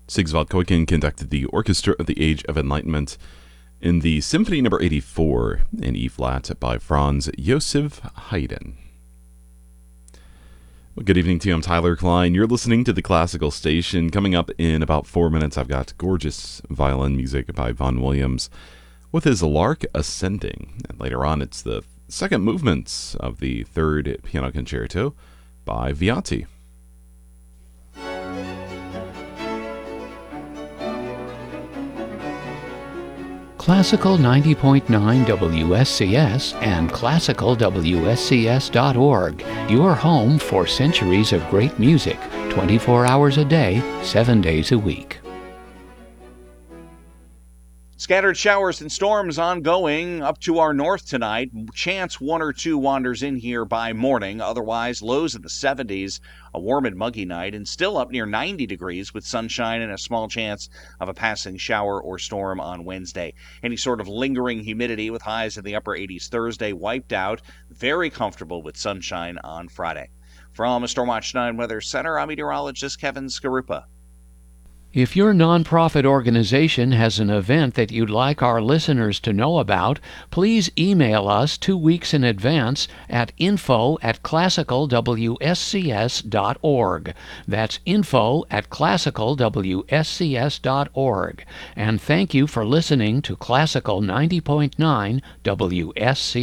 Sigismund Koiken conducted the Orchestra of the Age of Enlightenment in the Symphony No. 84 in E-flat by Franz Josef Haydn. Well, good evening to you. I'm Tyler Klein. You're listening to the Classical Station. Coming up in about 4 minutes, I've got gorgeous violin music by Vaughan Williams with his Lark Ascending. And later on, it's the second movement of the third piano concerto by Viatti. Classical 90.9 WSCS and classicalwscs.org, your home for centuries of great music, 24 hours a day, 7 days a week. Scattered showers and storms ongoing up to our north tonight. Chance 1 or 2 wanders in here by morning. Otherwise, lows in the 70s, a warm and muggy night, and still up near 90 degrees with sunshine and a small chance of a passing shower or storm on Wednesday. Any sort of lingering humidity with highs in the upper 80s Thursday wiped out. Very comfortable with sunshine on Friday. From Stormwatch 9 Weather Center, I'm meteorologist Kevin Skarupa. If your nonprofit organization has an event that you'd like our listeners to know about, please email us 2 weeks in advance at info@classicalwscs.org. That's info@classicalwscs.org. And thank you for listening to Classical 90.9 WSCS.